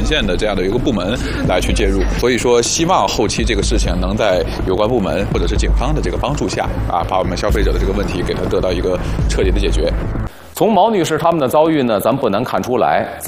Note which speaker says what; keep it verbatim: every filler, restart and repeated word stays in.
Speaker 1: 全线的这样的一个部门来去介入。所以说，希望后期这个事情能在有关部门或者是警方的这个帮助下啊，把我们消费者的这个问题给它得到一个彻底的解决。
Speaker 2: 从毛女士他们的遭遇呢，咱们不难看出来。